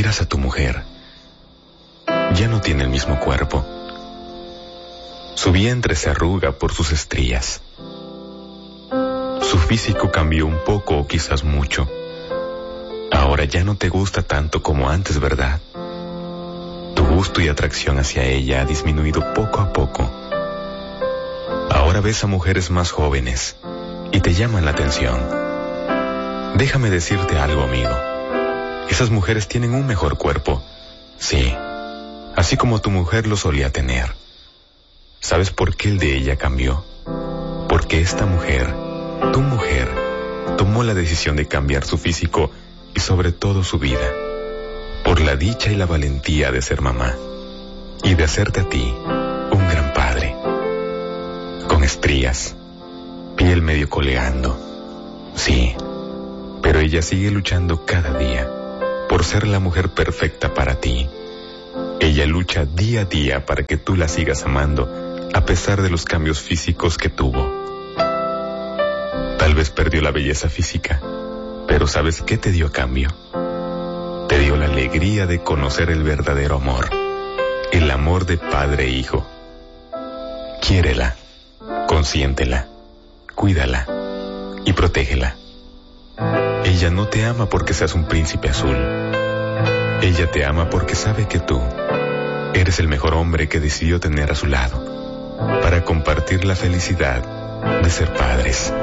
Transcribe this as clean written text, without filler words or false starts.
Miras a tu mujer. Ya no tiene el mismo cuerpo. Su vientre se arruga por sus estrías. Su físico cambió un poco o quizás mucho. Ahora ya no te gusta tanto como antes, ¿verdad? Tu gusto y atracción hacia ella ha disminuido poco a poco. Ahora ves a mujeres más jóvenes y te llaman la atención. Déjame decirte algo, amigo. Esas mujeres tienen un mejor cuerpo. Sí, así como tu mujer lo solía tener. ¿Sabes por qué el de ella cambió? Porque esta mujer, tu mujer, tomó la decisión de cambiar su físico y sobre todo su vida, por la dicha y la valentía de ser mamá y de hacerte a ti un gran padre, con estrías, piel medio coleando. Sí, pero ella sigue luchando cada día por ser la mujer perfecta para ti. Ella lucha día a día para que tú la sigas amando a pesar de los cambios físicos que tuvo. Tal vez perdió la belleza física, pero ¿sabes qué te dio a cambio? Te dio la alegría de conocer el verdadero amor, el amor de padre e hijo. Quiérela, consiéntela, cuídala y protégela. Ella no te ama porque seas un príncipe azul. Ella te ama porque sabe que tú eres el mejor hombre que decidió tener a su lado para compartir la felicidad de ser padres.